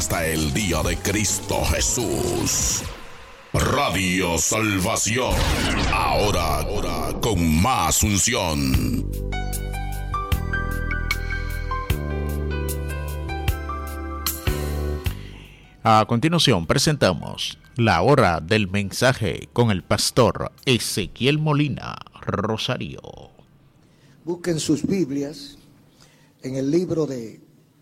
hasta el día de Cristo Jesús. Radio Salvación, ahora con más unción. A continuación presentamos la hora del mensaje con el pastor Ezequiel Molina Rosario. Busquen sus Biblias en el libro de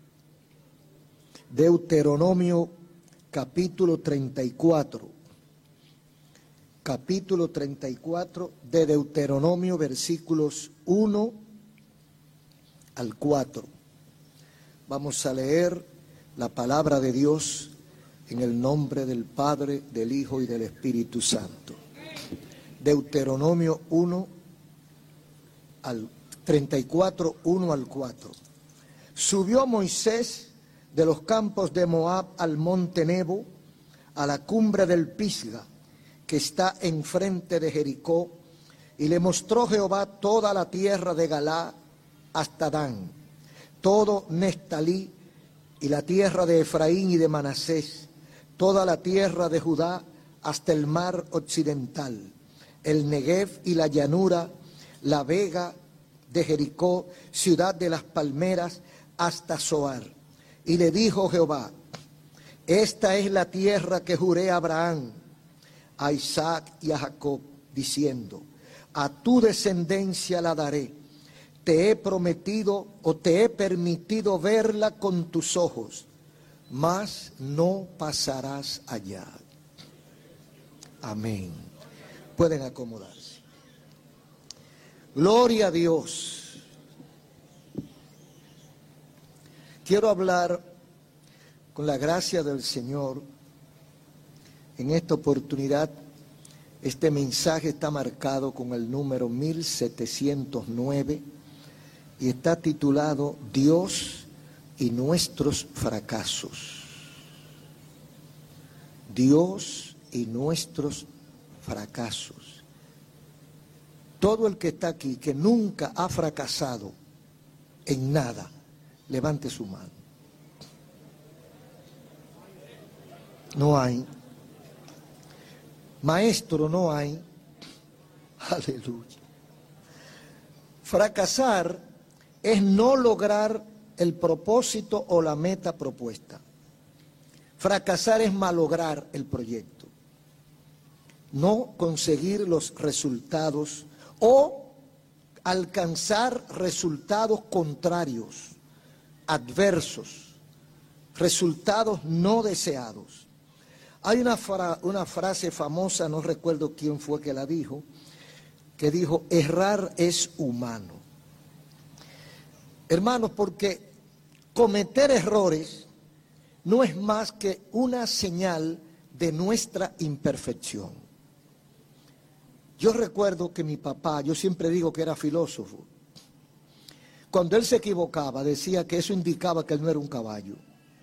Deuteronomio capítulo 34. Capítulo 34 de Deuteronomio, versículos 1 al 4. Vamos a leer la palabra de Dios en el nombre del Padre, del Hijo y del Espíritu Santo. Deuteronomio 34, 1 al 4. Subió Moisés de los campos de Moab al monte Nebo, a la cumbre del Pisga, que está enfrente de Jericó, y le mostró Jehová toda la tierra de Galá hasta Dan, todo Neftalí, y la tierra de Efraín y de Manasés, toda la tierra de Judá hasta el mar occidental, el Negev y la llanura, la vega de Jericó, ciudad de las palmeras, hasta Zoar. Y le dijo Jehová: esta es la tierra que juré a Abraham, a Isaac y a Jacob, diciendo: a tu descendencia la daré. Te he prometido o te he permitido verla con tus ojos, mas no pasarás allá. Amén. Pueden acomodarse. Gloria a Dios. Quiero hablar con la gracia del Señor. En esta oportunidad, este mensaje está marcado con el número 1709 y está titulado Dios y nuestros fracasos. Dios y nuestros fracasos. Todo el que está aquí, que nunca ha fracasado en nada, levante su mano. No hay. Maestro, no hay. Aleluya. Fracasar es no lograr el propósito o la meta propuesta. Fracasar es malograr el proyecto. No conseguir los resultados o alcanzar resultados contrarios, adversos, resultados no deseados. Hay una frase famosa, no recuerdo quién fue que la dijo, que dijo: errar es humano. Hermanos, porque cometer errores no es más que una señal de nuestra imperfección. Yo recuerdo que mi papá, yo siempre digo que era filósofo, cuando él se equivocaba decía que eso indicaba que él no era un caballo.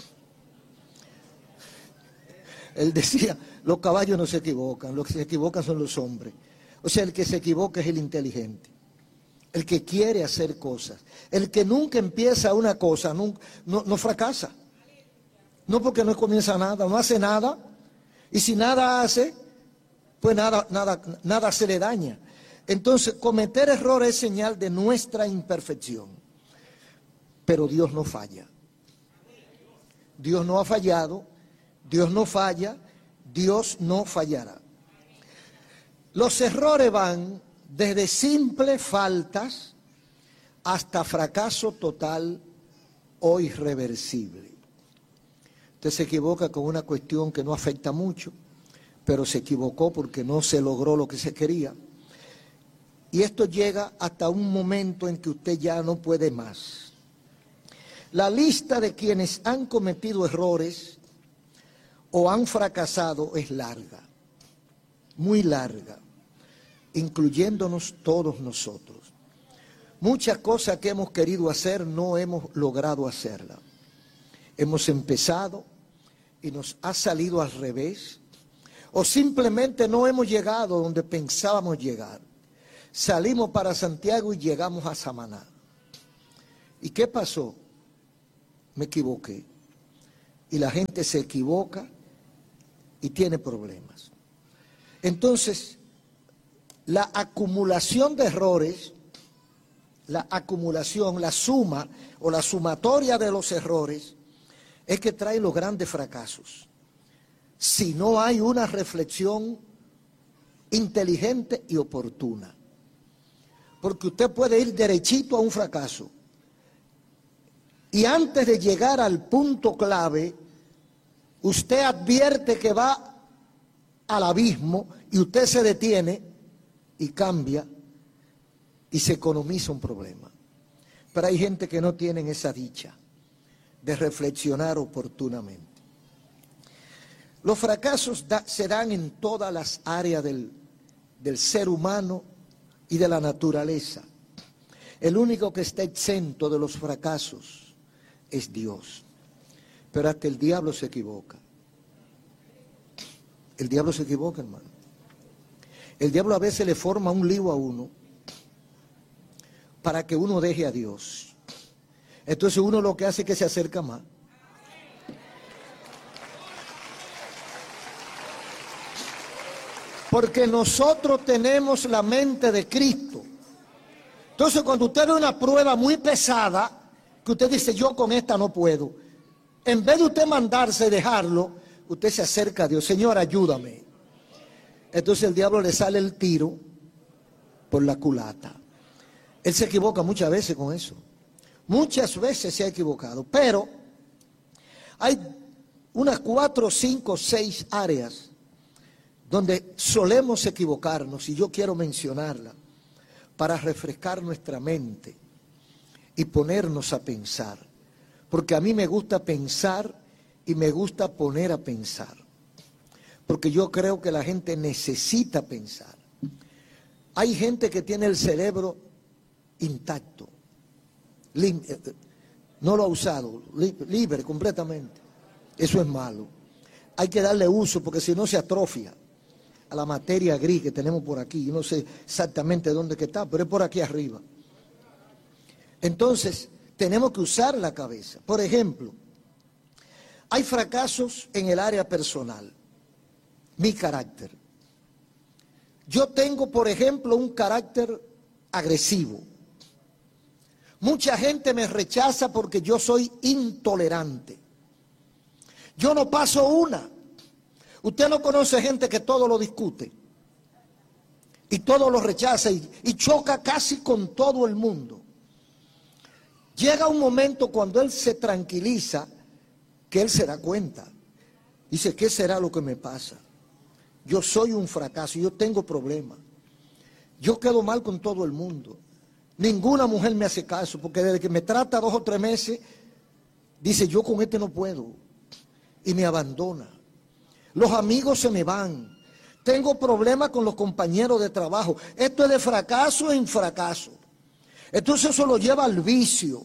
Él decía: los caballos no se equivocan, los que se equivocan son los hombres. O sea, el que se equivoca es el inteligente, el que quiere hacer cosas. El que nunca empieza una cosa no fracasa. No, porque no comienza nada, no hace nada. Y si nada hace, pues nada se le daña. Entonces, cometer errores es señal de nuestra imperfección. Pero Dios no falla. Dios no ha fallado. Dios no falla, Dios no fallará. Los errores van desde simples faltas hasta fracaso total o irreversible. Usted se equivoca con una cuestión que no afecta mucho, pero se equivocó porque no se logró lo que se quería. Y esto llega hasta un momento en que usted ya no puede más. La lista de quienes han cometido errores o han fracasado es larga, muy larga, incluyéndonos todos nosotros. Muchas cosas que hemos querido hacer no hemos logrado hacerlas. Hemos empezado y nos ha salido al revés, o simplemente no hemos llegado donde pensábamos llegar. Salimos para Santiago y llegamos a Samaná. ¿Y qué pasó? Me equivoqué. y la gente se equivoca y tiene problemas. Entonces, la acumulación de errores, la acumulación, la suma o la sumatoria de los errores es que trae los grandes fracasos. Si no hay una reflexión inteligente y oportuna. Porque usted puede ir derechito a un fracaso. Y antes de llegar al punto clave, usted advierte que va al abismo y usted se detiene y cambia y se economiza un problema. Pero hay gente que no tienen esa dicha de reflexionar oportunamente. Los fracasos se dan en todas las áreas del ser humano y de la naturaleza. El único que está exento de los fracasos es Dios. Pero hasta el diablo se equivoca. El diablo se equivoca, hermano. El diablo a veces le forma un lío a uno para que uno deje a Dios. Entonces uno lo que hace es que se acerca más. Porque nosotros tenemos la mente de Cristo. Entonces cuando usted ve una prueba muy pesada, que usted dice, yo con esta no puedo, en vez de usted mandarse y dejarlo, usted se acerca a Dios, Señor, ayúdame. Entonces el diablo le sale el tiro por la culata. Él se equivoca muchas veces con eso. Muchas veces se ha equivocado, pero hay unas 4, 5, 6 áreas donde solemos equivocarnos, y yo quiero mencionarla para refrescar nuestra mente y ponernos a pensar. Porque a mí me gusta pensar y me gusta poner a pensar. Porque yo creo que la gente necesita pensar. Hay gente que tiene el cerebro intacto, no lo ha usado, libre completamente. Eso es malo. Hay que darle uso porque si no se atrofia a la materia gris que tenemos por aquí. Yo no sé exactamente dónde que está, pero es por aquí arriba. Entonces, tenemos que usar la cabeza. Por ejemplo, hay fracasos en el área personal. Mi carácter. Yo tengo, por ejemplo, un carácter agresivo. Mucha gente me rechaza porque yo soy intolerante. Yo no paso una. Usted no conoce gente que todo lo discute y todo lo rechaza y choca casi con todo el mundo. Llega un momento cuando él se tranquiliza que él se da cuenta. Dice, ¿qué será lo que me pasa? Yo soy un fracaso, yo tengo problemas. Yo quedo mal con todo el mundo. Ninguna mujer me hace caso porque desde que me trata 2 o 3 meses, dice, yo con este no puedo y me abandona. Los amigos se me van. Tengo problemas con los compañeros de trabajo. Esto es de fracaso en fracaso. Entonces eso lo lleva al vicio.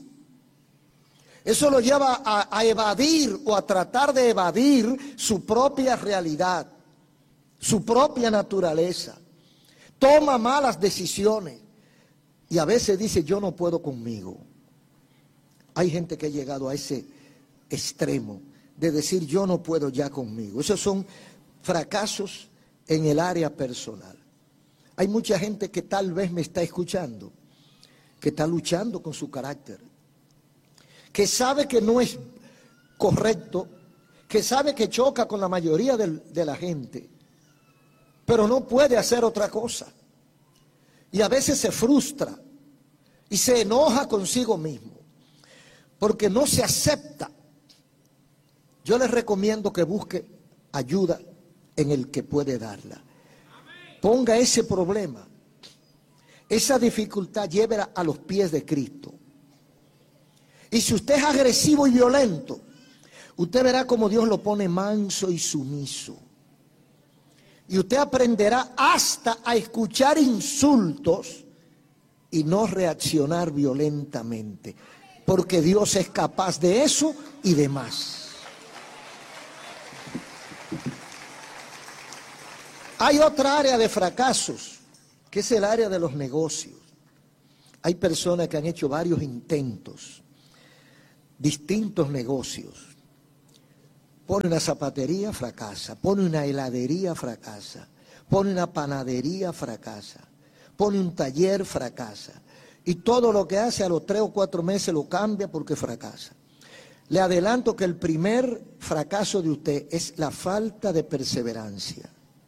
Eso lo lleva a evadir o a tratar de evadir su propia realidad, su propia naturaleza. Toma malas decisiones y a veces dice, yo no puedo conmigo. Hay gente que ha llegado a ese extremo de decir, yo no puedo ya conmigo. Esos son fracasos en el área personal. Hay mucha gente que tal vez me está escuchando, que está luchando con su carácter, que sabe que no es correcto, que sabe que choca con la mayoría de la gente, pero no puede hacer otra cosa. Y a veces se frustra y se enoja consigo mismo, porque no se acepta. Yo les recomiendo que busque ayuda en el que puede darla. Ponga ese problema, esa dificultad, llévela a los pies de Cristo. Y si usted es agresivo y violento, usted verá cómo Dios lo pone manso y sumiso. Y usted aprenderá hasta a escuchar insultos y no reaccionar violentamente. Porque Dios es capaz de eso y de más. Hay otra área de fracasos, que es el área de los negocios. Hay personas que han hecho varios intentos, distintos negocios, Pone una zapatería, fracasa. Pone una heladería, fracasa. Pone una panadería, fracasa. Pone un taller, fracasa. Y todo lo que hace a los 3 o 4 meses lo cambia porque fracasa. Le adelanto que el primer fracaso de usted es la falta de perseverancia.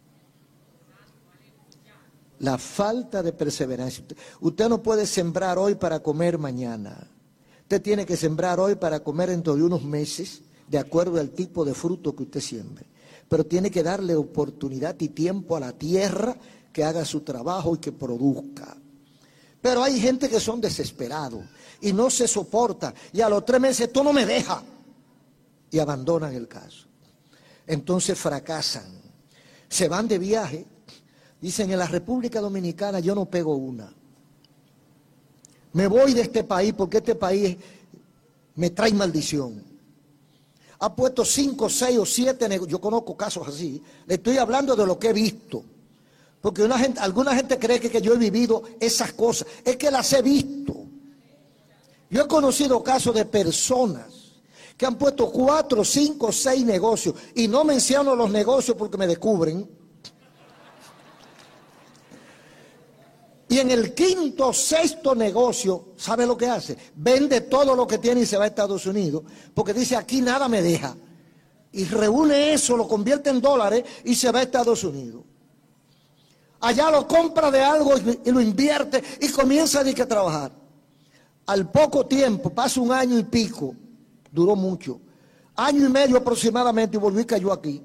La falta de perseverancia. Usted no puede sembrar hoy para comer mañana. Usted tiene que sembrar hoy para comer dentro de unos meses, de acuerdo al tipo de fruto que usted siembre. Pero tiene que darle oportunidad y tiempo a la tierra que haga su trabajo y que produzca. Pero hay gente que son desesperados y no se soporta. Y a los 3 meses, tú no me dejas. Y abandonan el caso. Entonces fracasan. Se van de viaje. Dicen, en la República Dominicana yo no pego una. Me voy de este país porque este país me trae maldición. Ha puesto 5, 6 o 7 negocios. Yo conozco casos así. Le estoy hablando de lo que he visto. Porque alguna gente cree que yo he vivido esas cosas. Es que las he visto. Yo he conocido casos de personas que han puesto 4, 5, 6 negocios. Y no menciono los negocios porque me descubren. Y en el 5º o 6º negocio, ¿sabe lo que hace? Vende todo lo que tiene y se va a Estados Unidos. Porque dice, aquí nada me deja. Y reúne eso, lo convierte en dólares y se va a Estados Unidos. Allá lo compra de algo y lo invierte y comienza a trabajar. Al poco tiempo, pasa 1 año y pico, duró mucho, 1 año y medio aproximadamente, y volvió y cayó aquí.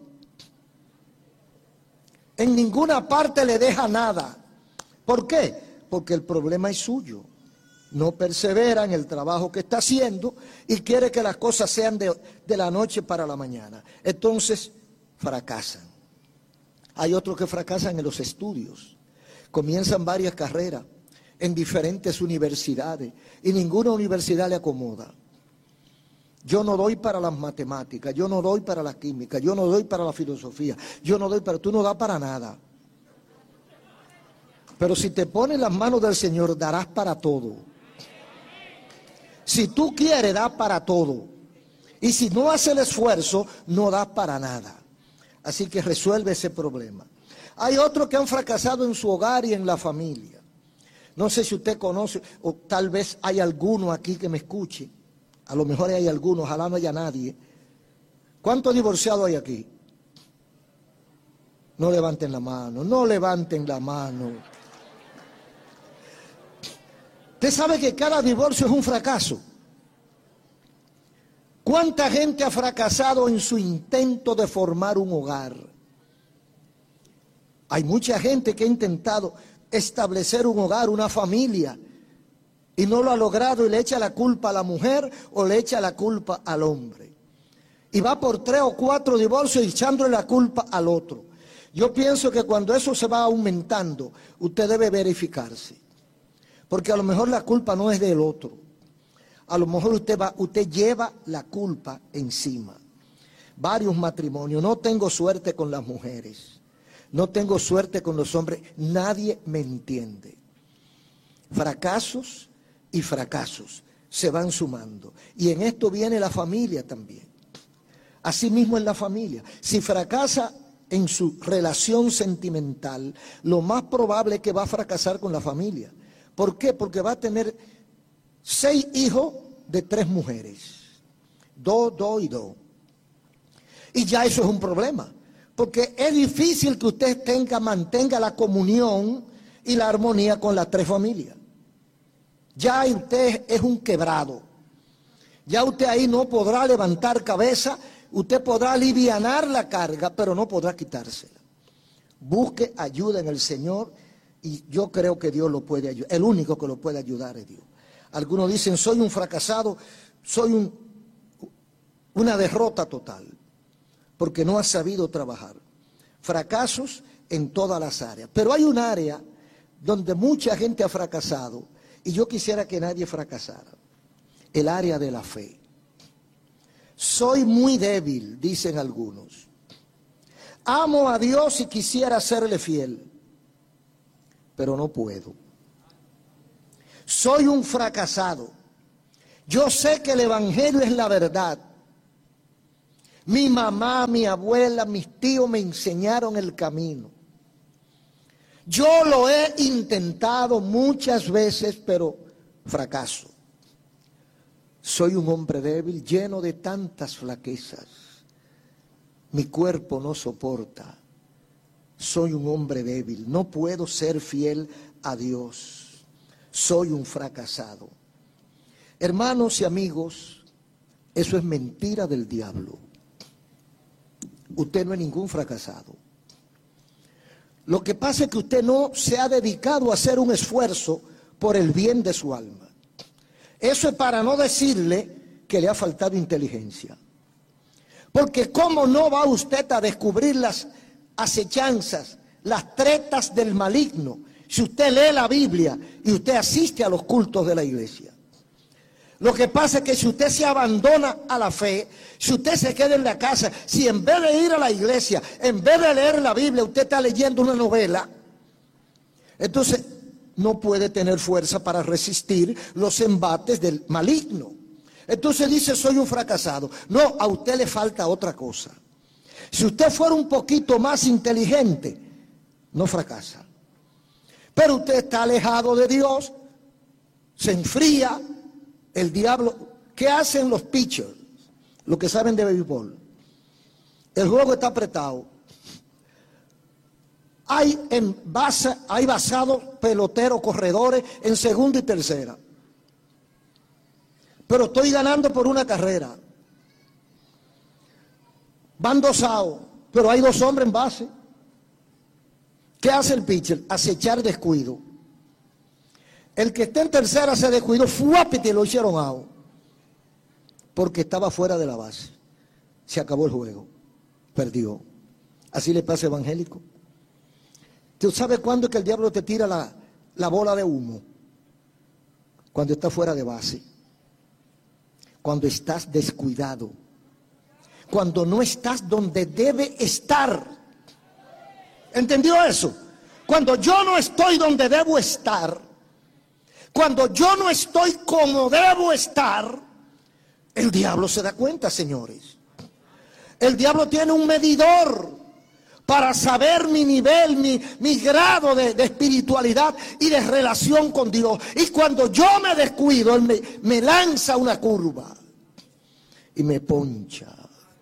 En ninguna parte le deja nada. ¿Por qué? Porque el problema es suyo. No persevera en el trabajo que está haciendo y quiere que las cosas sean de la noche para la mañana. Entonces, fracasan. Hay otros que fracasan en los estudios. Comienzan varias carreras en diferentes universidades y ninguna universidad le acomoda. Yo no doy para las matemáticas, yo no doy para la química, yo no doy para la filosofía, yo no doy para... Tú no das para nada. Pero si te pones las manos del Señor, darás para todo. Si tú quieres, das para todo. Y si no haces el esfuerzo, no das para nada. Así que resuelve ese problema. Hay otros que han fracasado en su hogar y en la familia. No sé si usted conoce, o tal vez hay alguno aquí que me escuche. A lo mejor hay alguno, ojalá no haya nadie. ¿Cuántos divorciados hay aquí? No levanten la mano, no levanten la mano. Usted sabe que cada divorcio es un fracaso. ¿Cuánta gente ha fracasado en su intento de formar un hogar? Hay mucha gente que ha intentado establecer un hogar, una familia, y no lo ha logrado y le echa la culpa a la mujer o le echa la culpa al hombre. Y va por 3 o 4 divorcios echándole la culpa al otro. Yo pienso que cuando eso se va aumentando, usted debe verificarse. Porque a lo mejor la culpa no es del otro. A lo mejor usted lleva la culpa encima. Varios matrimonios. No tengo suerte con las mujeres. No tengo suerte con los hombres. Nadie me entiende. Fracasos y fracasos se van sumando. Y en esto viene la familia también. Asimismo en la familia. Si fracasa en su relación sentimental, lo más probable es que va a fracasar con la familia. ¿Por qué? Porque va a tener 6 hijos de 3 mujeres. 2, 2 y 2. Y ya eso es un problema. Porque es difícil que usted mantenga la comunión y la armonía con las 3 familias. Ya usted es un quebrado. Ya usted ahí no podrá levantar cabeza. Usted podrá alivianar la carga, pero no podrá quitársela. Busque ayuda en el Señor y yo creo que Dios lo puede ayudar. El único que lo puede ayudar es Dios. Algunos dicen, soy un fracasado, soy una derrota total, porque no ha sabido trabajar. Fracasos en todas las áreas. Pero hay un área donde mucha gente ha fracasado y yo quisiera que nadie fracasara. El área de la fe. Soy muy débil, dicen algunos. Amo a Dios y quisiera serle fiel, pero no puedo. Soy un fracasado. Yo sé que el Evangelio es la verdad, Mi mamá, mi abuela, mis tíos me enseñaron el camino. Yo lo he intentado muchas veces, pero fracaso. Soy un hombre débil, lleno de tantas flaquezas. Mi cuerpo no soporta. Soy un hombre débil, no puedo ser fiel a Dios. Soy un fracasado. Hermanos y amigos, eso es mentira del diablo. Usted no es ningún fracasado. Lo que pasa es que usted no se ha dedicado a hacer un esfuerzo por el bien de su alma. Eso es para no decirle que le ha faltado inteligencia. Porque ¿cómo no va usted a descubrir las acechanzas, las tretas del maligno, si usted lee la Biblia y usted asiste a los cultos de la iglesia? Lo que pasa es que si usted se abandona a la fe, si usted se queda en la casa, si en vez de ir a la iglesia, en vez de leer la Biblia, usted está leyendo una novela, entonces no puede tener fuerza para resistir los embates del maligno. Entonces dice, soy un fracasado. No, a usted le falta otra cosa. Si usted fuera un poquito más inteligente, no fracasa. Pero usted está alejado de Dios, se enfría. El diablo, ¿qué hacen los pitchers? Los que saben de béisbol. El juego está apretado. Hay basados, peloteros, corredores en segunda y tercera. Pero estoy ganando por una carrera. Van 2 outs, pero hay 2 hombres en base. ¿Qué hace el pitcher? Acechar descuido. El que está en tercera se descuidó, ¡fuapite! Y lo hicieron out. Porque estaba fuera de la base. Se acabó el juego. Perdió. Así le pasa evangélico. ¿Tú sabes cuándo es que el diablo te tira la bola de humo? Cuando está fuera de base. Cuando estás descuidado. Cuando no estás donde debe estar. ¿Entendió eso? Cuando yo no estoy donde debo estar. Cuando yo no estoy como debo estar, el diablo se da cuenta, señores. El diablo tiene un medidor para saber mi nivel, mi grado de espiritualidad y de relación con Dios. Y cuando yo me descuido, él me lanza una curva y me poncha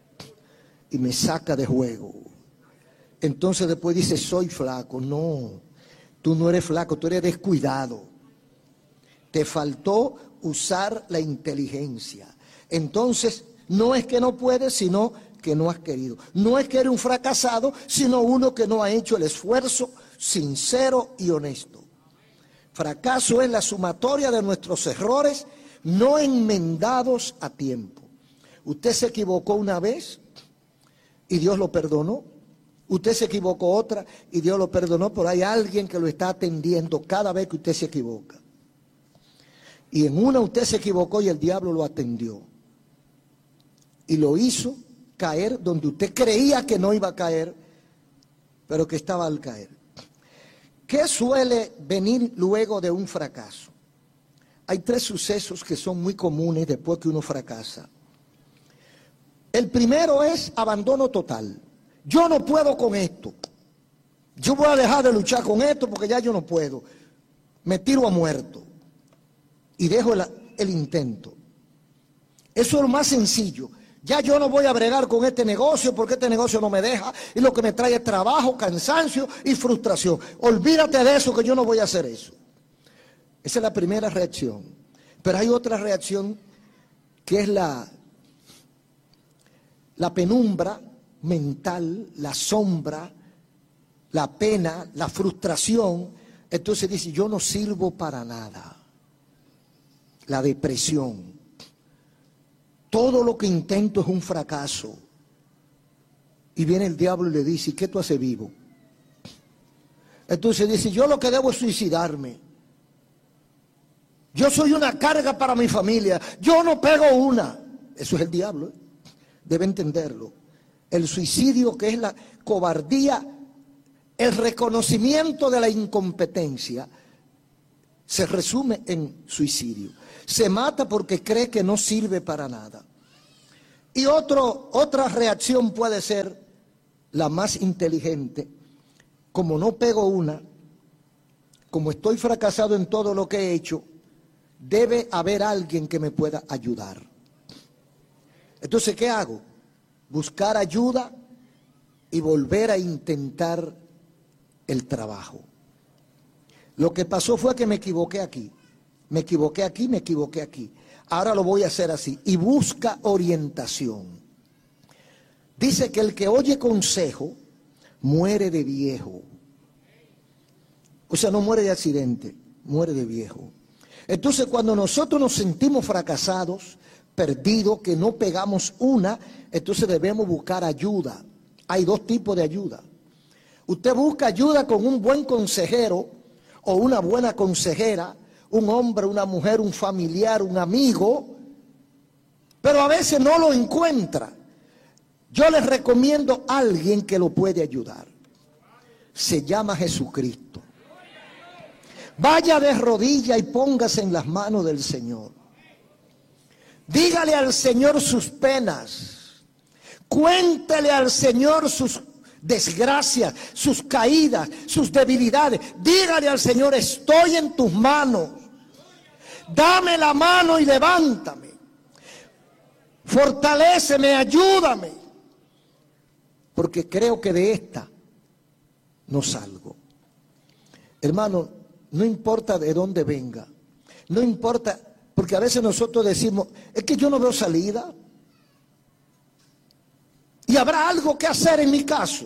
y me saca de juego. Entonces después dice, soy flaco. No, tú no eres flaco, tú eres descuidado. Te faltó usar la inteligencia. Entonces, no es que no puedes, sino que no has querido. No es que eres un fracasado, sino uno que no ha hecho el esfuerzo sincero y honesto. Fracaso es la sumatoria de nuestros errores no enmendados a tiempo. Usted se equivocó una vez y Dios lo perdonó. Usted se equivocó otra y Dios lo perdonó, pero hay alguien que lo está atendiendo cada vez que usted se equivoca. Y en una usted se equivocó y el diablo lo atendió. Y lo hizo caer donde usted creía que no iba a caer, pero que estaba al caer. ¿Qué suele venir luego de un fracaso? Hay 3 sucesos que son muy comunes después que uno fracasa. El primero es abandono total. Yo no puedo con esto. Yo voy a dejar de luchar con esto porque ya yo no puedo. Me tiro a muerto. Y dejo el intento. Eso es lo más sencillo. Ya yo no voy a bregar con este negocio porque este negocio no me deja y lo que me trae es trabajo, cansancio y frustración. Olvídate de eso, que yo no voy a hacer eso. Esa es la primera reacción. Pero hay otra reacción que es la penumbra mental, la sombra, la pena, la frustración. Entonces dice, yo no sirvo para nada. La depresión. Todo lo que intento es un fracaso. Y viene el diablo y le dice, ¿qué tú haces vivo? Entonces dice, yo lo que debo es suicidarme. Yo soy una carga para mi familia. Yo no pego una. Eso es el diablo. Debe entenderlo. El suicidio, que es la cobardía, el reconocimiento de la incompetencia, se resume en suicidio. Se mata porque cree que no sirve para nada. Y otra reacción puede ser la más inteligente. Como no pego una, como estoy fracasado en todo lo que he hecho, debe haber alguien que me pueda ayudar. Entonces, ¿qué hago? Buscar ayuda y volver a intentar el trabajo. Lo que pasó fue que me equivoqué aquí. Me equivoqué aquí, me equivoqué aquí. Ahora lo voy a hacer así. Y busca orientación. Dice que el que oye consejo muere de viejo. O sea, no muere de accidente, muere de viejo. Entonces, cuando nosotros nos sentimos fracasados, perdidos, que no pegamos una, entonces debemos buscar ayuda. Hay dos tipos de ayuda. Usted busca ayuda con un buen consejero o una buena consejera, un hombre, una mujer, un familiar, un amigo, pero a veces no lo encuentra. Yo les recomiendo a alguien que lo puede ayudar. Se llama Jesucristo. Vaya de rodillas y póngase en las manos del Señor. Dígale al Señor sus penas. Cuéntele al Señor sus desgracias, sus caídas, sus debilidades. Dígale al Señor, estoy en tus manos. Dame la mano y levántame. Fortaléceme, ayúdame. Porque creo que de esta no salgo. Hermano, no importa de dónde venga. No importa, porque a veces nosotros decimos, es que yo no veo salida. Y habrá algo que hacer en mi caso.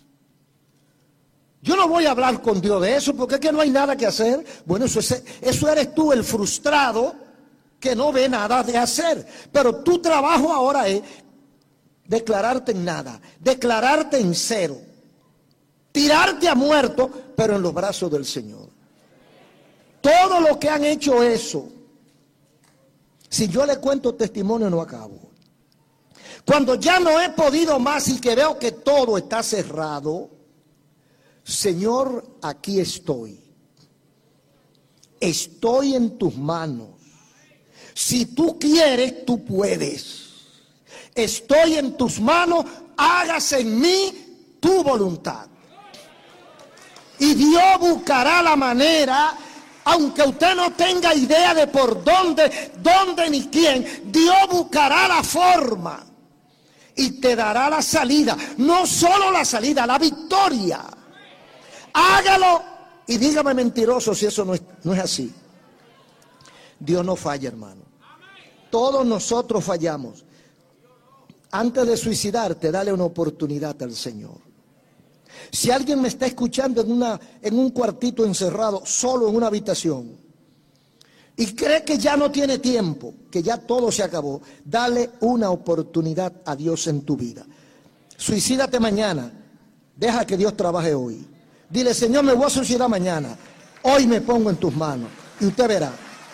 Yo no voy a hablar con Dios de eso, porque es que no hay nada que hacer. Bueno, eso eres tú, el frustrado, que no ve nada de hacer. Pero tu trabajo ahora es declararte en nada, declararte en cero, tirarte a muerto, pero en los brazos del Señor. Todo lo que han hecho eso, si yo le cuento testimonio no acabo. Cuando ya no he podido más y que veo que todo está cerrado, Señor, aquí estoy. Estoy en tus manos. Si tú quieres, tú puedes. Estoy en tus manos, hágase en mí tu voluntad. Y Dios buscará la manera, aunque usted no tenga idea de por dónde ni quién, Dios buscará la forma y te dará la salida. No solo la salida, la victoria. Hágalo y dígame mentiroso si eso no es así. Dios no falla, hermano. Todos nosotros fallamos. Antes de suicidarte, dale una oportunidad al Señor. Si alguien me está escuchando en un cuartito encerrado, solo en una habitación, y cree que ya no tiene tiempo, que ya todo se acabó, dale una oportunidad a Dios en tu vida. Suicídate mañana, deja que Dios trabaje hoy. Dile, Señor, me voy a suicidar mañana, hoy me pongo en tus manos, y usted verá.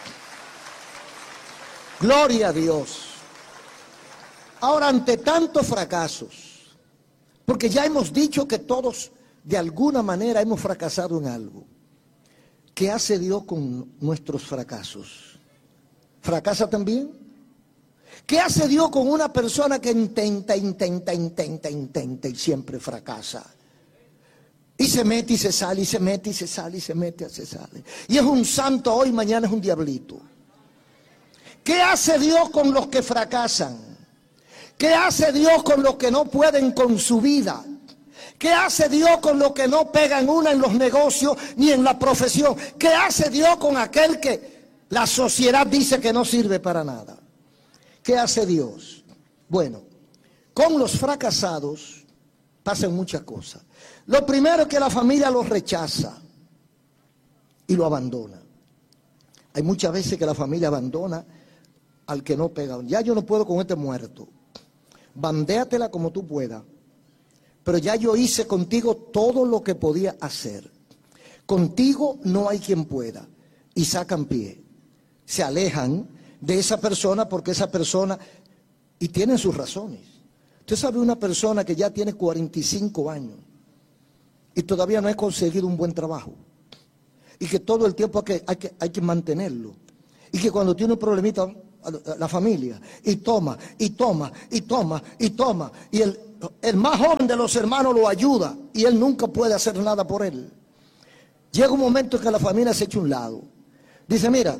Gloria a Dios. Ahora, ante tantos fracasos, porque ya hemos dicho que todos de alguna manera hemos fracasado en algo, ¿qué hace Dios con nuestros fracasos? ¿Fracasa también? ¿Qué hace Dios con una persona que intenta y siempre fracasa? Y se mete y se sale, y se mete y se sale, y se mete y se sale. Y es un santo hoy, mañana es un diablito. ¿Qué hace Dios con los que fracasan? ¿Qué hace Dios con los que no pueden con su vida? ¿Qué hace Dios con los que no pegan una en los negocios ni en la profesión? ¿Qué hace Dios con aquel que la sociedad dice que no sirve para nada? ¿Qué hace Dios? Bueno, con los fracasados pasan muchas cosas. Lo primero es que la familia los rechaza y lo abandona. Hay muchas veces que la familia abandona al que no pega. Ya yo no puedo con este muerto. Bandéatela como tú puedas. Pero ya yo hice contigo todo lo que podía hacer. Contigo no hay quien pueda. Y sacan pie. Se alejan de esa persona porque esa persona... Y tienen sus razones. Usted sabe una persona que ya tiene 45 años y todavía no ha conseguido un buen trabajo. Y que todo el tiempo hay que mantenerlo. Y que cuando tiene un problemita, la familia, y toma, y toma, y toma, y toma, y el más joven de los hermanos lo ayuda, y él nunca puede hacer nada por él. Llega un momento en que la familia se echa a un lado. Dice, mira,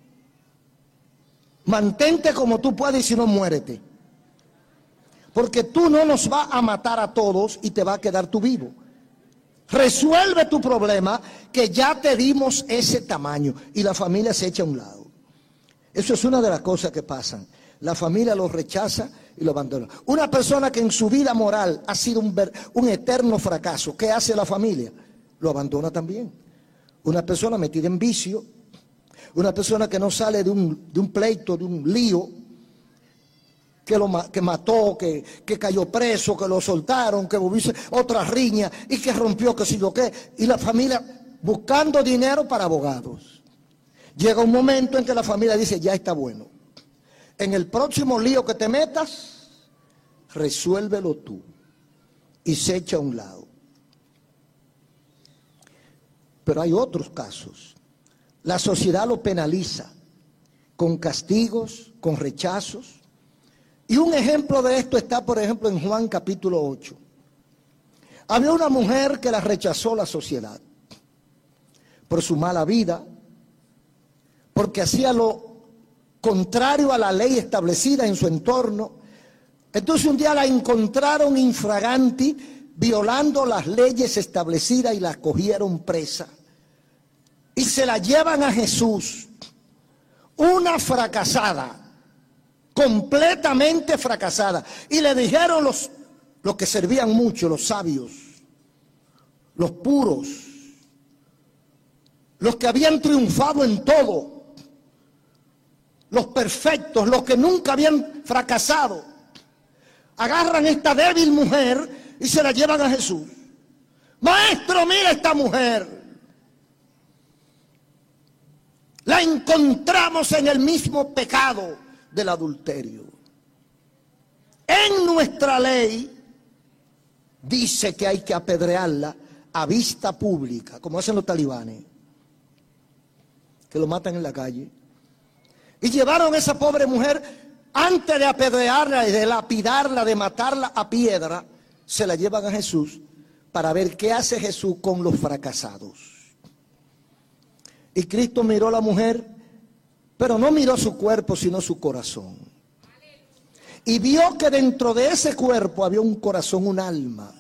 mantente como tú puedes y si no, muérete. Porque tú no nos vas a matar a todos y te va a quedar tú vivo. Resuelve tu problema, que ya te dimos ese tamaño. Y la familia se echa a un lado. Eso es una de las cosas que pasan. La familia lo rechaza y lo abandona. Una persona que en su vida moral ha sido un eterno fracaso, ¿qué hace la familia? Lo abandona también. Una persona metida en vicio, una persona que no sale de un pleito, de un lío, que mató, que cayó preso, que lo soltaron, que hubo otra riña y que rompió, que si lo que. Y la familia buscando dinero para abogados. Llega un momento en que la familia dice, ya está bueno. En el próximo lío que te metas, resuélvelo tú. Y se echa a un lado. Pero hay otros casos. La sociedad lo penaliza con castigos, con rechazos. Y un ejemplo de esto está, por ejemplo, en Juan capítulo 8. Había una mujer que la rechazó la sociedad por su mala vida, porque hacía lo contrario a la ley establecida en su entorno. Entonces un día la encontraron infraganti, violando las leyes establecidas, y la cogieron presa. Y se la llevan a Jesús, una fracasada, completamente fracasada. Y le dijeron los que servían mucho, los sabios, los puros, los que habían triunfado en todo, los perfectos, los que nunca habían fracasado, agarran esta débil mujer y se la llevan a Jesús. Maestro, mira esta mujer. La encontramos en el mismo pecado del adulterio. En nuestra ley dice que hay que apedrearla a vista pública, como hacen los talibanes, que lo matan en la calle. Y llevaron a esa pobre mujer, antes de apedrearla y de lapidarla, de matarla a piedra, se la llevan a Jesús para ver qué hace Jesús con los fracasados. Y Cristo miró a la mujer, pero no miró su cuerpo, sino su corazón. Y vio que dentro de ese cuerpo había un corazón, un alma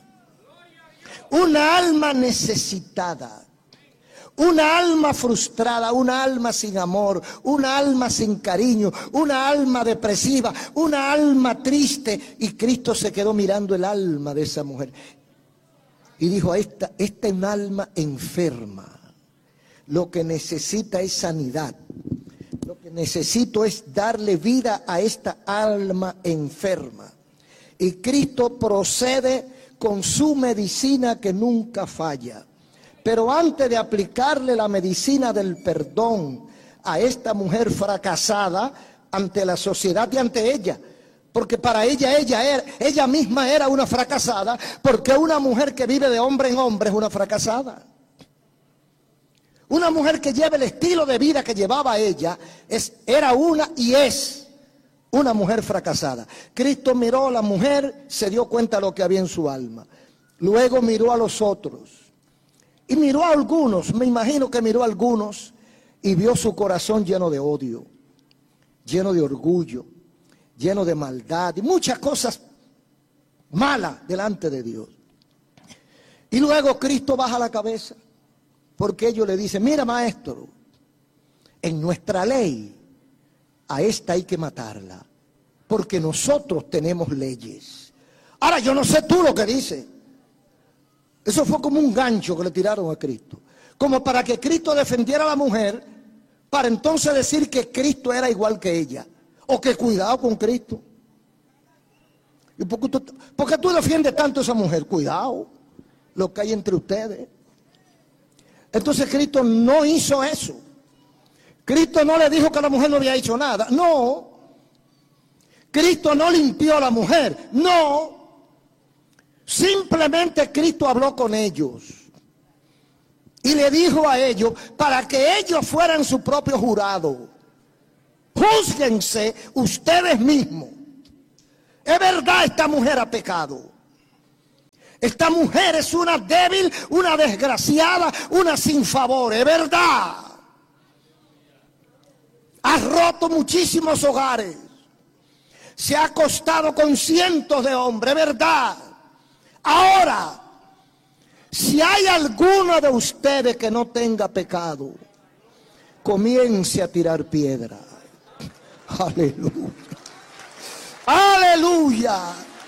necesitada. Una alma frustrada, una alma sin amor, una alma sin cariño, una alma depresiva, una alma triste. Y Cristo se quedó mirando el alma de esa mujer. Y dijo, esta es un alma enferma. Lo que necesita es sanidad. Lo que necesito es darle vida a esta alma enferma. Y Cristo procede con su medicina que nunca falla. Pero antes de aplicarle la medicina del perdón a esta mujer fracasada ante la sociedad y ante ella, porque para ella misma era una fracasada, porque una mujer que vive de hombre en hombre es una fracasada. Una mujer que lleva el estilo de vida que llevaba ella era una y es una mujer fracasada. Cristo miró a la mujer, se dio cuenta de lo que había en su alma. Luego miró a los otros. Y miró a algunos, me imagino que miró a algunos y vio su corazón lleno de odio, lleno de orgullo, lleno de maldad y muchas cosas malas delante de Dios. Y luego Cristo baja la cabeza, porque ellos le dicen, mira maestro, en nuestra ley a esta hay que matarla, porque nosotros tenemos leyes. Ahora yo no sé tú lo que dices. Eso fue como un gancho que le tiraron a Cristo. Como para que Cristo defendiera a la mujer, para entonces decir que Cristo era igual que ella. O que cuidado con Cristo. ¿Y por qué tú defiendes tanto a esa mujer? Cuidado, lo que hay entre ustedes. Entonces Cristo no hizo eso. Cristo no le dijo que la mujer no había hecho nada. No. Cristo no limpió a la mujer. No. Simplemente Cristo habló con ellos y le dijo a ellos para que ellos fueran su propio jurado. Júzguense ustedes mismos. Es verdad, esta mujer ha pecado. Esta mujer es una débil, una desgraciada, una sin favor. Es verdad. Ha roto muchísimos hogares. Se ha acostado con cientos de hombres. Es verdad. Ahora, si hay alguno de ustedes que no tenga pecado, comience a tirar piedra. Aleluya. Aleluya.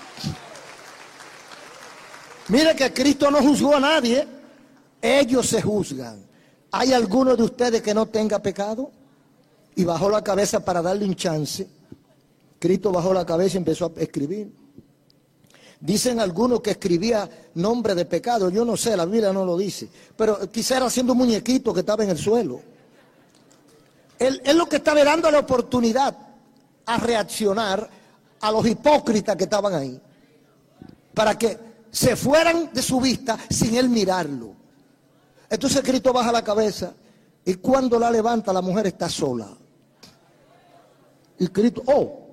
Mire que Cristo no juzgó a nadie. Ellos se juzgan. ¿Hay alguno de ustedes que no tenga pecado? Y bajó la cabeza para darle un chance. Cristo bajó la cabeza y empezó a escribir. Dicen algunos que escribía nombre de pecado. Yo no sé, la Biblia no lo dice. Pero quizá era haciendo un muñequito que estaba en el suelo. Él lo que estaba dando la oportunidad a reaccionar a los hipócritas que estaban ahí, para que se fueran de su vista sin él mirarlo. Entonces Cristo baja la cabeza y cuando la levanta la mujer está sola. Y Cristo,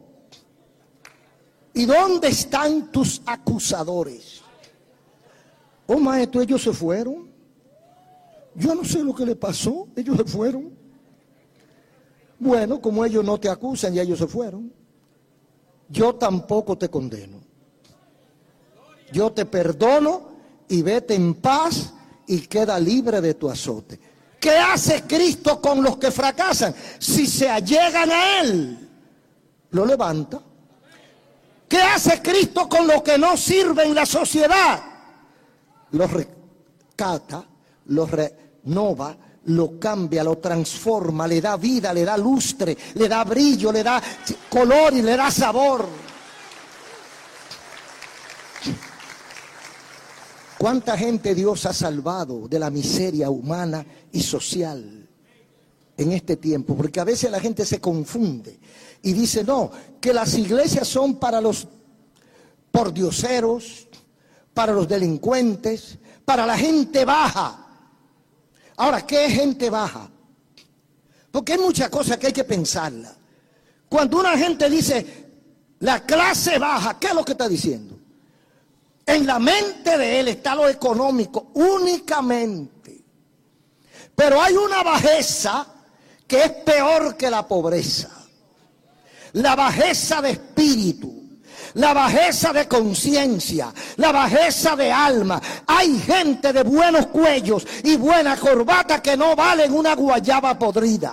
¿y dónde están tus acusadores? Oh maestro, ellos se fueron. Yo no sé lo que le pasó, ellos se fueron. Bueno, como ellos no te acusan y ellos se fueron, yo tampoco te condeno. Yo te perdono y vete en paz y queda libre de tu azote. ¿Qué hace Cristo con los que fracasan? Si se allegan a Él, lo levanta. ¿Qué hace Cristo con los que no sirven la sociedad? Los rescata, los renova, lo cambia, lo transforma, le da vida, le da lustre, le da brillo, le da color y le da sabor. ¿Cuánta gente Dios ha salvado de la miseria humana y social en este tiempo? Porque a veces la gente se confunde y dice, no, que las iglesias son para los pordioseros, para los delincuentes, para la gente baja. Ahora, ¿qué es gente baja? Porque hay muchas cosas que hay que pensarla. Cuando una gente dice la clase baja, ¿qué es lo que está diciendo? En la mente de él está lo económico únicamente. Pero hay una bajeza que es peor que la pobreza. La bajeza de espíritu. La bajeza de conciencia, la bajeza de alma. Hay gente de buenos cuellos y buena corbata que no valen una guayaba podrida.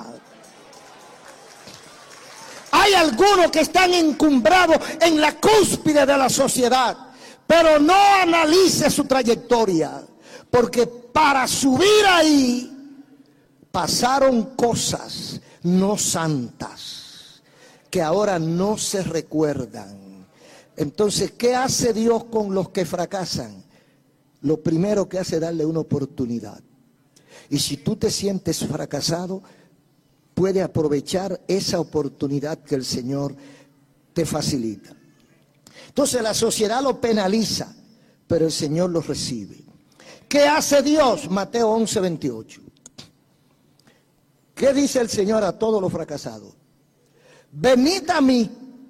Hay algunos que están encumbrados en la cúspide de la sociedad, pero no analice su trayectoria, porque para subir ahí pasaron cosas no santas que ahora no se recuerdan. Entonces, ¿qué hace Dios con los que fracasan? Lo primero que hace es darle una oportunidad. Y si tú te sientes fracasado, puede aprovechar esa oportunidad que el Señor te facilita. Entonces la sociedad lo penaliza, pero el Señor lo recibe. ¿Qué hace Dios? Mateo 11:28. ¿Qué dice el Señor a todos los fracasados? Venid a mí,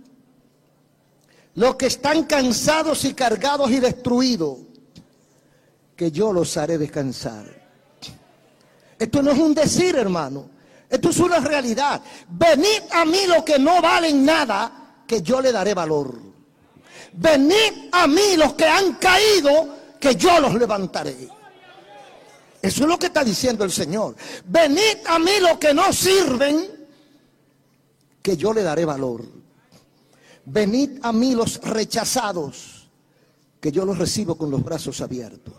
los que están cansados y cargados y destruidos, que yo los haré descansar. Esto no es un decir, hermano. Esto es una realidad. Venid a mí los que no valen nada, que yo le daré valor. Venid a mí los que han caído, que yo los levantaré. Eso es lo que está diciendo el Señor. Venid a mí los que no sirven, que yo le daré valor. Venid a mí los rechazados, que yo los recibo con los brazos abiertos.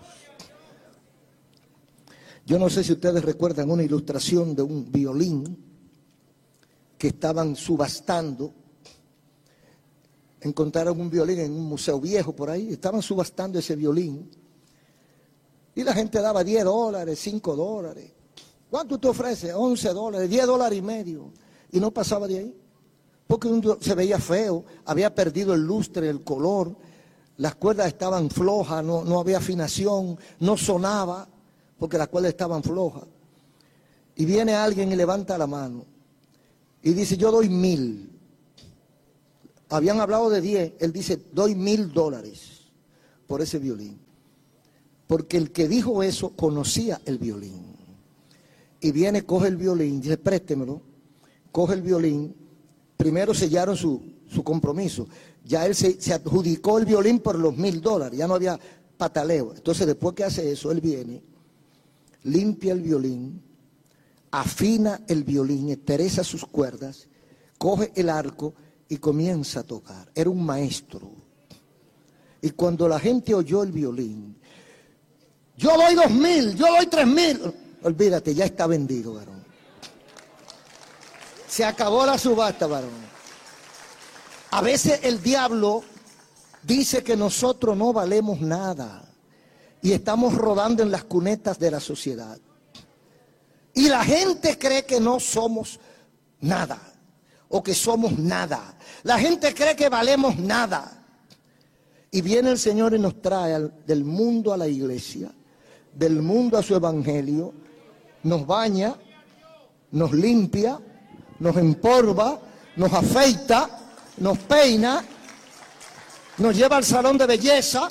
Yo no sé si ustedes recuerdan una ilustración de un violín que estaban subastando. Encontraron un violín en un museo viejo por ahí, estaban subastando ese violín. Y la gente daba $10, $5. ¿Cuánto te ofrece? $11, $10.50. Y no pasaba de ahí. Porque se veía feo, había perdido el lustre, el color, las cuerdas estaban flojas, no había afinación, no sonaba, porque las cuerdas estaban flojas. Y viene alguien y levanta la mano y dice, yo doy 1,000. Habían hablado de 10, él dice, doy $1,000 por ese violín. Porque el que dijo eso conocía el violín. Y viene, coge el violín, dice, préstemelo, coge el violín. Primero sellaron su compromiso. Ya él se adjudicó el violín por los $1,000, ya no había pataleo. Entonces después que hace eso, él viene, limpia el violín, afina el violín, endereza sus cuerdas, coge el arco y comienza a tocar. Era un maestro. Y cuando la gente oyó el violín, yo doy 2,000, yo doy 3,000. Olvídate, ya está vendido, varón. Se acabó la subasta, varón. A veces el diablo dice que nosotros no valemos nada y estamos rodando en las cunetas de la sociedad. Y la gente cree que no somos nada o que somos nada. La gente cree que valemos nada. Y viene el Señor y nos trae del mundo a la iglesia, del mundo a su evangelio, nos baña, nos limpia, nos empolva, nos afeita, nos peina, nos lleva al salón de belleza,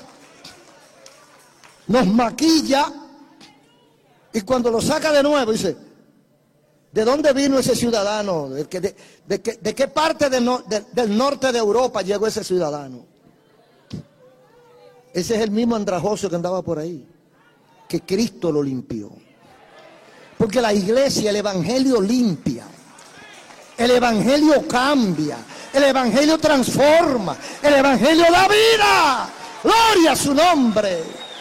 nos maquilla, y cuando lo saca de nuevo dice, ¿de dónde vino ese ciudadano? ¿De qué parte del norte de Europa llegó ese ciudadano? Ese es el mismo andrajoso que andaba por ahí, que Cristo lo limpió. Porque la iglesia, el evangelio limpia, el evangelio cambia, el evangelio transforma, el evangelio da vida. Gloria a su nombre.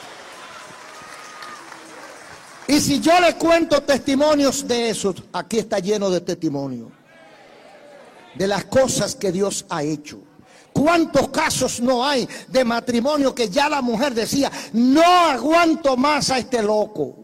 Y si yo le cuento testimonios de esos, aquí está lleno de testimonios, de las cosas que Dios ha hecho. ¿Cuántos casos no hay de matrimonio que ya la mujer decía, no aguanto más a este loco,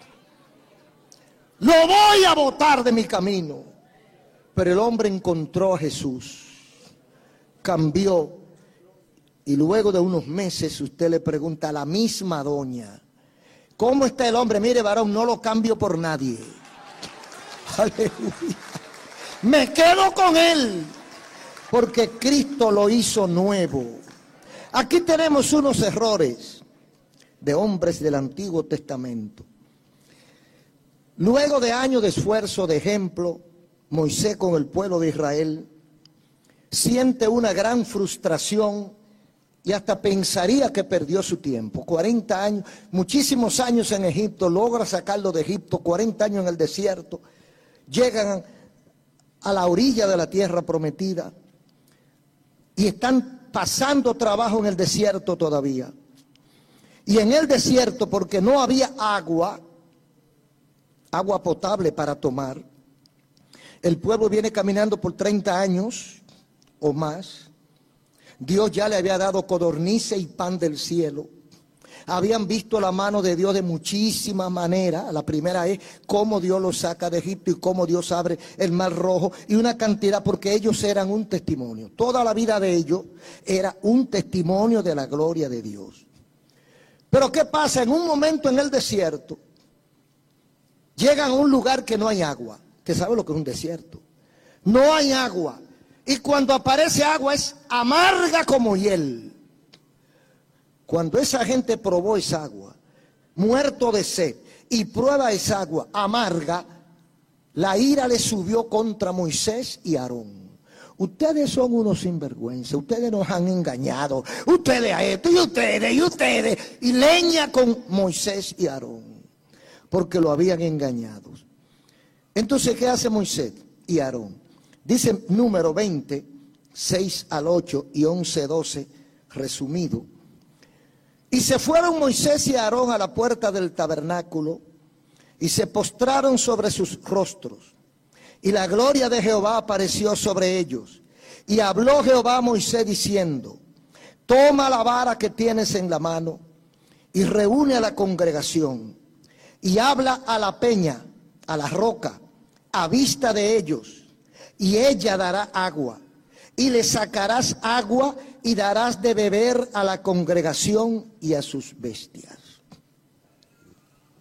lo voy a botar de mi camino? Pero el hombre encontró a Jesús, cambió, y luego de unos meses usted le pregunta a la misma doña, ¿cómo está el hombre? Mire, varón, no lo cambio por nadie. Aleluya. Me quedo con él, porque Cristo lo hizo nuevo. Aquí tenemos unos errores de hombres del Antiguo Testamento. Luego de años de esfuerzo, de ejemplo, Moisés con el pueblo de Israel siente una gran frustración y hasta pensaría que perdió su tiempo. 40 años, muchísimos años en Egipto, logra sacarlo de Egipto, 40 años en el desierto, llegan a la orilla de la tierra prometida y están pasando trabajo en el desierto todavía. Y en el desierto, porque no había agua potable para tomar, el pueblo viene caminando por 30 años o más. Dios ya le había dado codornices y pan del cielo. Habían visto la mano de Dios de muchísimas maneras. La primera es cómo Dios los saca de Egipto y cómo Dios abre el mar rojo. Y una cantidad, porque ellos eran un testimonio. Toda la vida de ellos era un testimonio de la gloria de Dios. Pero ¿qué pasa? En un momento en el desierto, llegan a un lugar que no hay agua. Usted sabe lo que es un desierto. No hay agua. Y cuando aparece agua es amarga como hiel. Cuando esa gente probó esa agua, muerto de sed, y prueba esa agua amarga, la ira le subió contra Moisés y Aarón. Ustedes son unos sinvergüenza, ustedes nos han engañado, ustedes a esto y ustedes, y leña con Moisés y Aarón, porque lo habían engañado. Entonces, ¿qué hace Moisés y Aarón? Dice número 20, 6 al 8 y 11, 12, resumido. Y se fueron Moisés y Aarón a la puerta del tabernáculo y se postraron sobre sus rostros. Y la gloria de Jehová apareció sobre ellos. Y habló Jehová a Moisés diciendo, toma la vara que tienes en la mano y reúne a la congregación y habla a la peña, a la roca, a vista de ellos. Y ella dará agua, y le sacarás agua y darás de beber a la congregación y a sus bestias.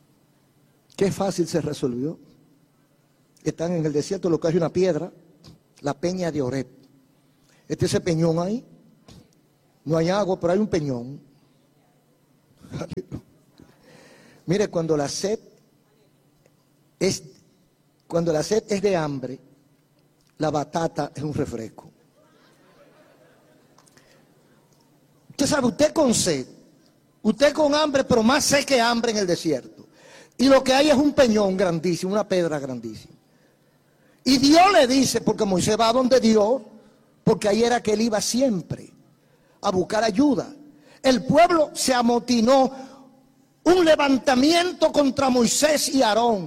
Qué fácil se resolvió. Están en el desierto, lo que hay una piedra, la peña de Oreb. Ese peñón ahí, no hay agua, pero hay un peñón. Mire, cuando la sed es de hambre, la batata es un refresco. Usted sabe, usted con sed, usted con hambre, pero más sed que hambre en el desierto. Y lo que hay es un peñón grandísimo, una piedra grandísima. Y Dios le dice, porque Moisés va donde Dios, porque ahí era que él iba siempre a buscar ayuda. El pueblo se amotinó, un levantamiento contra Moisés y Aarón.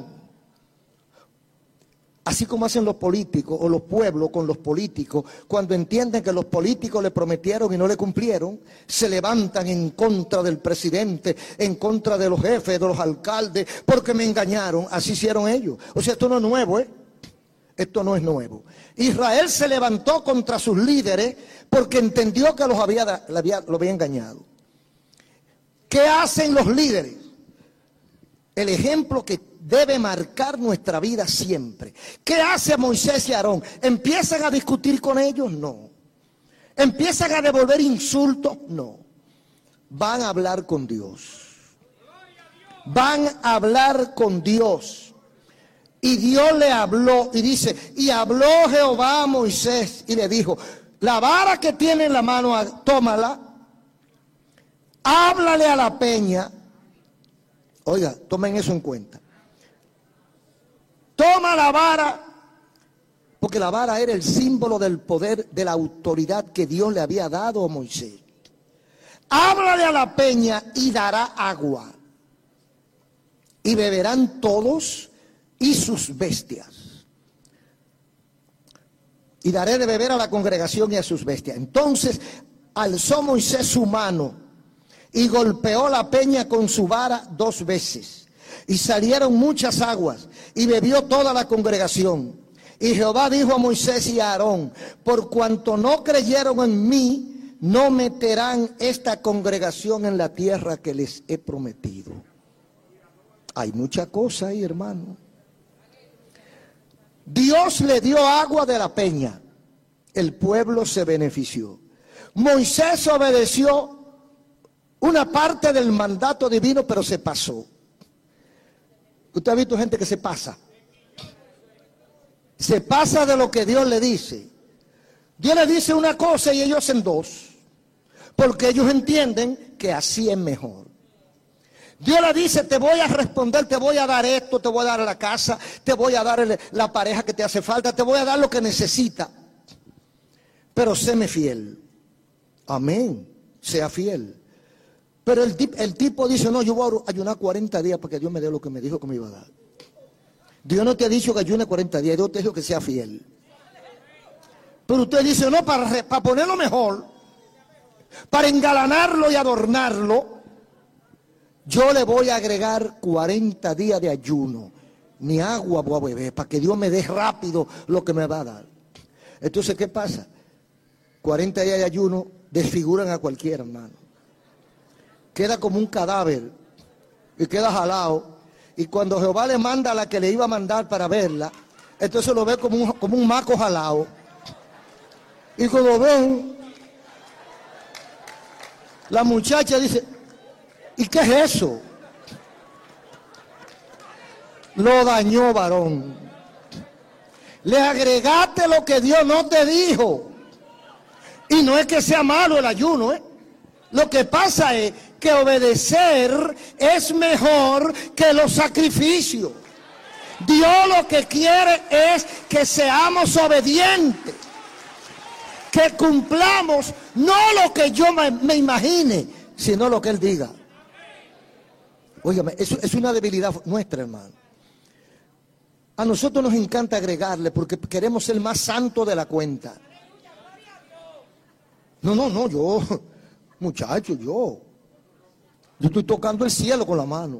Así como hacen los políticos o los pueblos con los políticos, cuando entienden que los políticos le prometieron y no le cumplieron, se levantan en contra del presidente, en contra de los jefes, de los alcaldes, porque me engañaron. Así hicieron ellos. O sea, esto no es nuevo, ¿eh? Esto no es nuevo. Israel se levantó contra sus líderes porque entendió que lo había engañado. ¿Qué hacen los líderes? El ejemplo que debe marcar nuestra vida siempre. ¿Qué hace Moisés y Aarón? ¿Empiezan a discutir con ellos? No. ¿Empiezan a devolver insultos? No. Van a hablar con Dios. Van a hablar con Dios. Y Dios le habló y dice, y habló Jehová a Moisés y le dijo, la vara que tiene en la mano, tómala, háblale a la peña. Oiga, tomen eso en cuenta. Toma la vara, porque la vara era el símbolo del poder, de la autoridad que Dios le había dado a Moisés. Háblale a la peña y dará agua. Y beberán todos y sus bestias. Y daré de beber a la congregación y a sus bestias. Entonces alzó Moisés su mano y golpeó la peña con su vara 2 veces. Y salieron muchas aguas y bebió toda la congregación. Y Jehová dijo a Moisés y a Aarón, por cuanto no creyeron en mí, no meterán esta congregación en la tierra que les he prometido. Hay mucha cosa ahí, hermano. Dios le dio agua de la peña. El pueblo se benefició. Moisés obedeció una parte del mandato divino, pero se pasó. Usted ha visto gente que se pasa. Se pasa de lo que Dios le dice. Dios le dice una cosa y ellos hacen 2. Porque ellos entienden que así es mejor. Dios le dice, te voy a responder, te voy a dar esto, te voy a dar la casa, te voy a dar la pareja que te hace falta, te voy a dar lo que necesita. Pero séme fiel. Amén. Sea fiel. Pero el tipo dice, no, yo voy a ayunar 40 días para que Dios me dé lo que me dijo que me iba a dar. Dios no te ha dicho que ayune 40 días, Dios te dijo que sea fiel. Pero usted dice, no, para ponerlo mejor, para engalanarlo y adornarlo, yo le voy a agregar 40 días de ayuno. Ni agua voy a beber para que Dios me dé rápido lo que me va a dar. Entonces, ¿qué pasa? 40 días de ayuno desfiguran a cualquiera, hermano. Queda como un cadáver y queda jalado. Y cuando Jehová le manda a la que le iba a mandar para verla, entonces lo ve como un maco jalado. Y cuando ven, la muchacha dice, ¿y qué es eso? Lo dañó, varón. Le agregaste lo que Dios no te dijo. Y no es que sea malo el ayuno, ¿eh? Lo que pasa es que obedecer es mejor que los sacrificios. Dios lo que quiere es que seamos obedientes. Que cumplamos no lo que yo me imagine, sino lo que Él diga. Óigame, eso es una debilidad nuestra, hermano. A nosotros nos encanta agregarle porque queremos ser más santos de la cuenta. No, yo, muchacho, yo estoy tocando el cielo con la mano.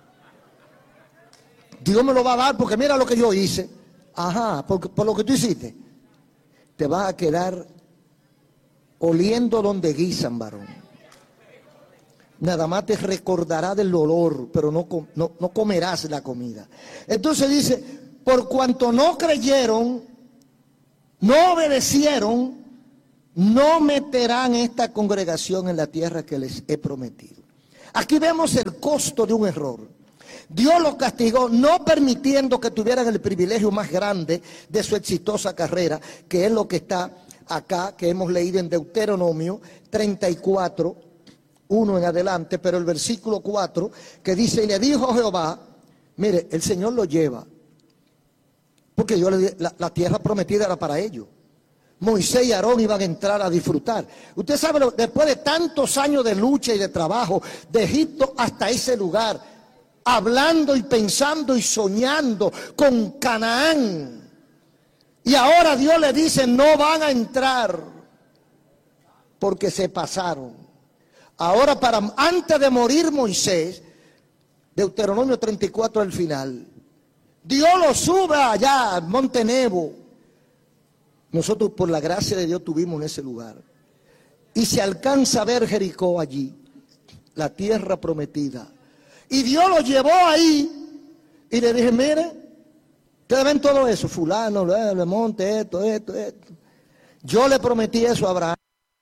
Dios me lo va a dar porque mira lo que yo hice. Ajá, por lo que tú hiciste, te vas a quedar oliendo donde guisan, varón. Nada más te recordará del olor, pero no comerás la comida. Entonces dice, por cuanto no creyeron, no obedecieron, no meterán esta congregación en la tierra que les he prometido. Aquí vemos el costo de un error. Dios los castigó no permitiendo que tuvieran el privilegio más grande de su exitosa carrera, que es lo que está acá, que hemos leído en Deuteronomio 34, 1 en adelante, pero el versículo 4, que dice, y le dijo Jehová, mire, el Señor lo lleva, porque yo le dije, la tierra prometida era para ellos. Moisés y Aarón iban a entrar a disfrutar. Usted sabe, después de tantos años de lucha y de trabajo, de Egipto hasta ese lugar, hablando y pensando y soñando con Canaán. Y ahora Dios le dice, no van a entrar, porque se pasaron. Ahora, antes de morir Moisés, Deuteronomio 34 al final, Dios lo sube allá, al Monte Nebo. Nosotros por la gracia de Dios tuvimos en ese lugar. Y se alcanza a ver Jericó allí, la tierra prometida. Y Dios lo llevó ahí y le dije, mire, ustedes ven todo eso, fulano, el monte, esto. Yo le prometí eso a Abraham.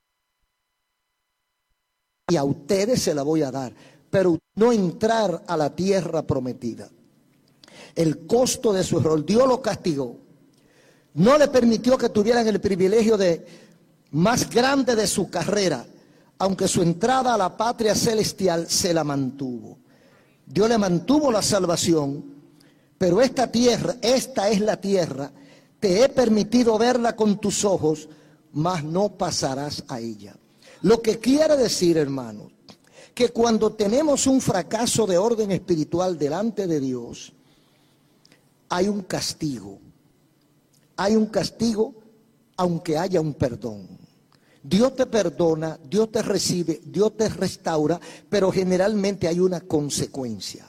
Y a ustedes se la voy a dar, pero no entrar a la tierra prometida. El costo de su error, Dios lo castigó. No le permitió que tuvieran el privilegio más grande de su carrera, aunque su entrada a la patria celestial se la mantuvo. Dios le mantuvo la salvación, pero esta es la tierra, te he permitido verla con tus ojos, mas no pasarás a ella. Lo que quiere decir, hermanos, que cuando tenemos un fracaso de orden espiritual delante de Dios, hay un castigo. Hay un castigo aunque haya un perdón. Dios te perdona, Dios te recibe, Dios te restaura, pero generalmente hay una consecuencia.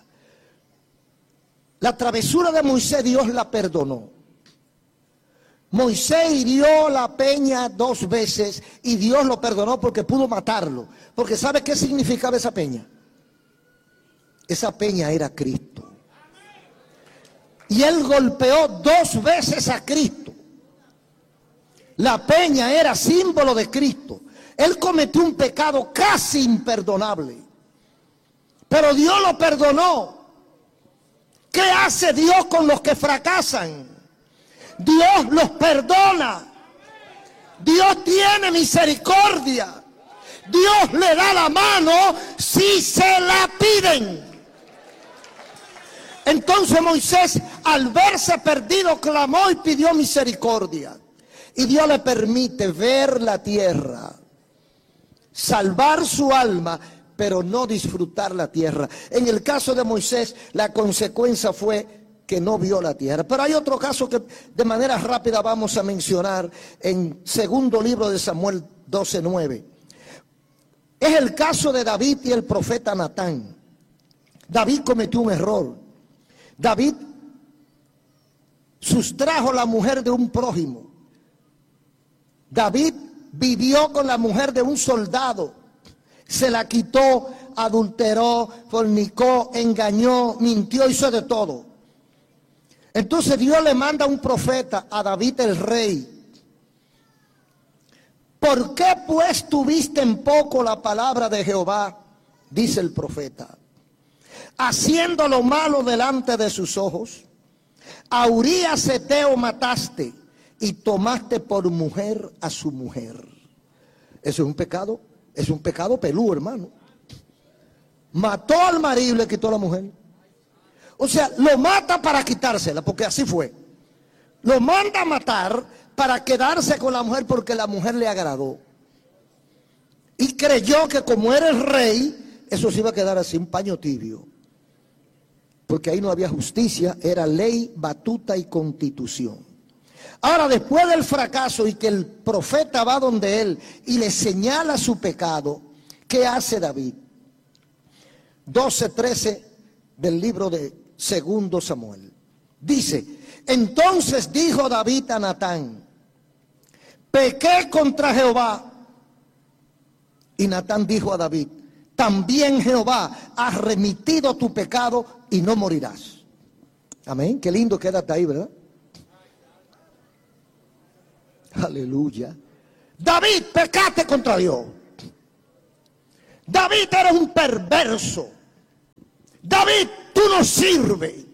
La travesura de Moisés, Dios la perdonó. Moisés hirió la peña 2 veces y Dios lo perdonó porque pudo matarlo. Porque ¿sabe qué significaba esa peña? Esa peña era Cristo. Y él golpeó 2 veces a Cristo. La peña era símbolo de Cristo. Él cometió un pecado casi imperdonable, pero Dios lo perdonó. ¿Qué hace Dios con los que fracasan? Dios los perdona. Dios tiene misericordia. Dios le da la mano si se la piden. Entonces Moisés, al verse perdido, clamó y pidió misericordia. Y Dios le permite ver la tierra, salvar su alma, pero no disfrutar la tierra. En el caso de Moisés, la consecuencia fue que no vio la tierra. Pero hay otro caso que de manera rápida vamos a mencionar en segundo libro de Samuel 12:9. Es el caso de David y el profeta Natán. David cometió un error. David sustrajo la mujer de un prójimo. David vivió con la mujer de un soldado. Se la quitó, adulteró, fornicó, engañó, mintió, hizo de todo. Entonces Dios le manda un profeta a David el rey. ¿Por qué pues tuviste en poco la palabra de Jehová? Dice el profeta. Haciendo lo malo delante de sus ojos. A Urías Eteo mataste y tomaste por mujer a su mujer. Eso es un pecado peludo, hermano. Mató al marido y le quitó a la mujer. O sea, lo mata para quitársela, porque así fue. Lo manda a matar para quedarse con la mujer porque la mujer le agradó. Y creyó que como era el rey, eso se iba a quedar así, un paño tibio. Porque ahí no había justicia, era ley, batuta y constitución. Ahora, después del fracaso y que el profeta va donde él y le señala su pecado, ¿qué hace David? 12:13 del libro de Segundo Samuel. Dice, entonces dijo David a Natán, pequé contra Jehová. Y Natán dijo a David, también Jehová ha remitido tu pecado y no morirás. Amén, qué lindo quédate ahí, ¿verdad? Aleluya. David, pecaste contra Dios. David, eres un perverso. David, tú no sirves.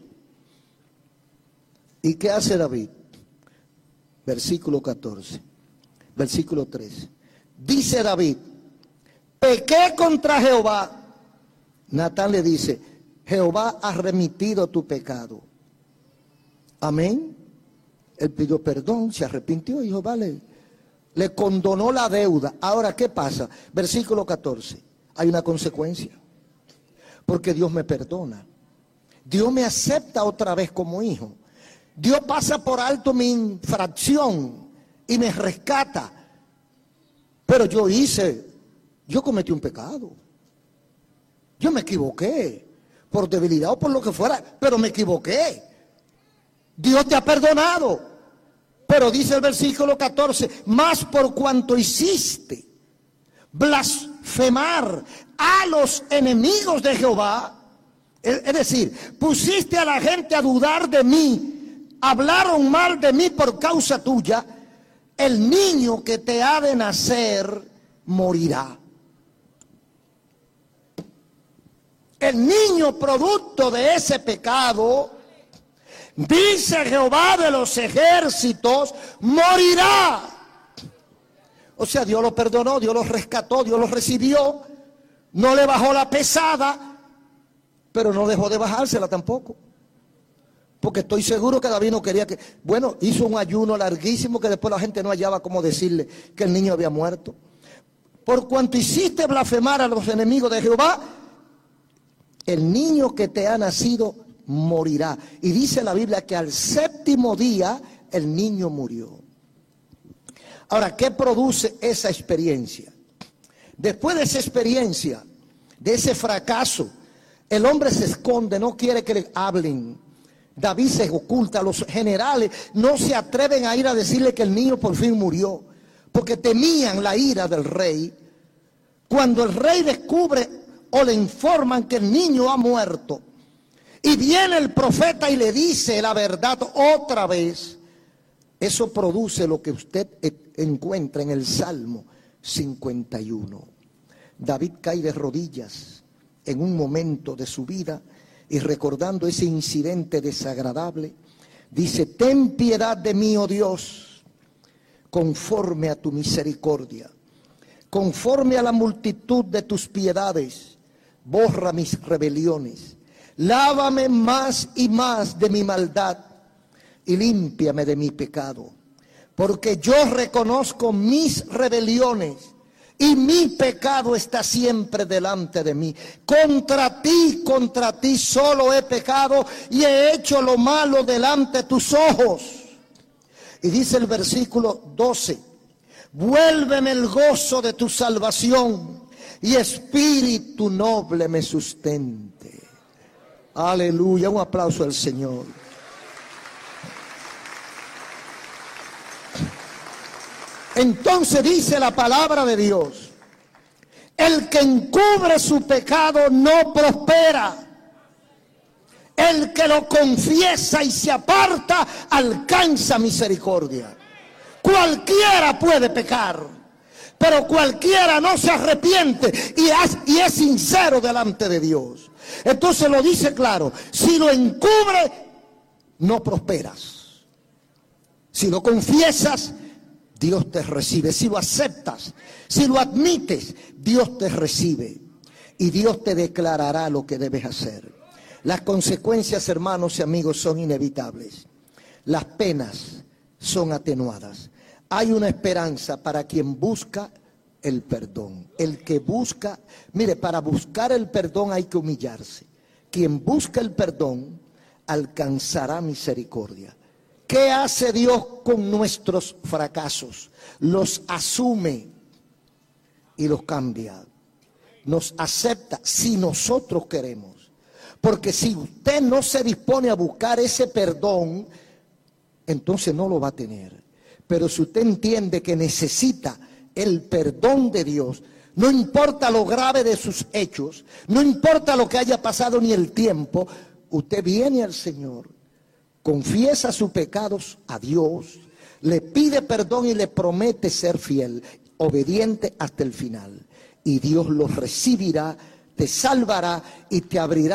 ¿Y qué hace David? Versículo 14, versículo 13. Dice David, pequé contra Jehová. Natán le dice, Jehová ha remitido tu pecado. Amén. Él pidió perdón, se arrepintió y Jehová le condonó la deuda. Ahora, ¿qué pasa? Versículo 14. Hay una consecuencia. Porque Dios me perdona. Dios me acepta otra vez como hijo. Dios pasa por alto mi infracción y me rescata. Pero yo cometí un pecado. Yo me equivoqué, por debilidad o por lo que fuera, pero me equivoqué. Dios te ha perdonado. Pero dice el versículo 14, más por cuanto hiciste blasfemar a los enemigos de Jehová, es decir, pusiste a la gente a dudar de mí, hablaron mal de mí por causa tuya, el niño que te ha de nacer morirá. El niño producto de ese pecado, dice Jehová de los ejércitos, morirá. O sea, Dios lo perdonó, Dios lo rescató, Dios lo recibió, no le bajó la pesada, pero no dejó de bajársela tampoco. Porque estoy seguro que David no quería que... Bueno, hizo un ayuno larguísimo que después la gente no hallaba cómo decirle que el niño había muerto. Por cuanto hiciste blasfemar a los enemigos de Jehová, el niño que te ha nacido morirá. Y dice la Biblia que al séptimo día el niño murió. Ahora, ¿qué produce esa experiencia? Después de esa experiencia, de ese fracaso, el hombre se esconde, no quiere que le hablen. David se oculta, los generales no se atreven a ir a decirle que el niño por fin murió, porque temían la ira del rey. Cuando el rey descubre o le informan que el niño ha muerto, y viene el profeta y le dice la verdad otra vez, eso produce lo que usted encuentra en el Salmo 51. David cae de rodillas en un momento de su vida y recordando ese incidente desagradable, dice, ten piedad de mí, oh Dios, conforme a tu misericordia, conforme a la multitud de tus piedades, borra mis rebeliones, lávame más y más de mi maldad y límpiame de mi pecado, porque yo reconozco mis rebeliones y mi pecado está siempre delante de mí. Contra ti solo he pecado y he hecho lo malo delante de tus ojos. Y dice el versículo 12, vuélveme el gozo de tu salvación y espíritu noble me sustente. Aleluya, un aplauso al Señor. Entonces dice la palabra de Dios, el que encubre su pecado no prospera, el que lo confiesa y se aparta alcanza misericordia. Cualquiera puede pecar, pero cualquiera no se arrepiente y es sincero delante de Dios. Entonces lo dice claro, si lo encubre no prosperas, si lo confiesas Dios te recibe, si lo aceptas, si lo admites, Dios te recibe y Dios te declarará lo que debes hacer. Las consecuencias, hermanos y amigos, son inevitables. Las penas son atenuadas. Hay una esperanza para quien busca el perdón. El que busca, mire, para buscar el perdón hay que humillarse. Quien busca el perdón alcanzará misericordia. ¿Qué hace Dios con nuestros fracasos? Los asume y los cambia. Nos acepta si nosotros queremos. Porque si usted no se dispone a buscar ese perdón, entonces no lo va a tener. Pero si usted entiende que necesita el perdón de Dios, no importa lo grave de sus hechos, no importa lo que haya pasado ni el tiempo, usted viene al Señor, confiesa sus pecados a Dios, le pide perdón y le promete ser fiel, obediente hasta el final. Y Dios lo recibirá, te salvará y te abrirá